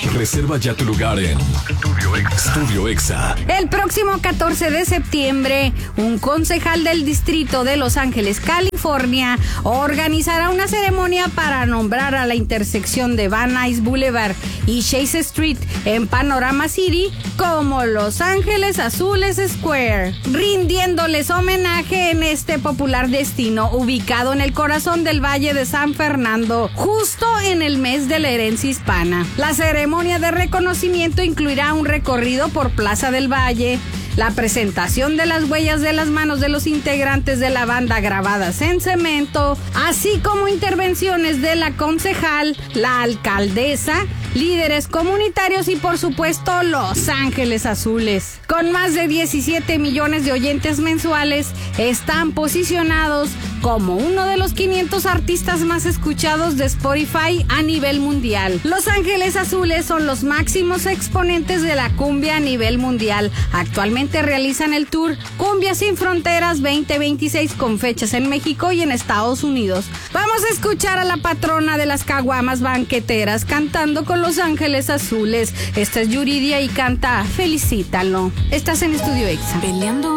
Reserva ya tu lugar en Studio Exa. El próximo 14 de septiembre, un concejal del distrito de Los Ángeles, California, organizará una ceremonia para nombrar a la intersección de Van Nuys Boulevard y Chase Street en Panorama City como Los Ángeles Azules Square, rindiéndoles homenaje en este popular destino ubicado en el corazón del Valle de San Fernando, justo en el mes de la herencia hispana. La ceremonia de reconocimiento incluirá un recorrido por Plaza del Valle, la presentación de las huellas de las manos de los integrantes de la banda grabadas en cemento, así como intervenciones de la concejal, la alcaldesa, líderes comunitarios y por supuesto Los Ángeles Azules. Con más de 17 millones de oyentes mensuales, están posicionados como uno de los 500 artistas más escuchados de Spotify a nivel mundial. Los Ángeles Azules son los máximos exponentes de la cumbia a nivel mundial. Actualmente realizan el tour Cumbia Sin Fronteras 2026 con fechas en México y en Estados Unidos. Vamos a escuchar a la patrona de las caguamas banqueteras cantando con Los Ángeles Azules. Esta es Yuridia y canta Felicítalo. Estás en Estudio Exa. Peleando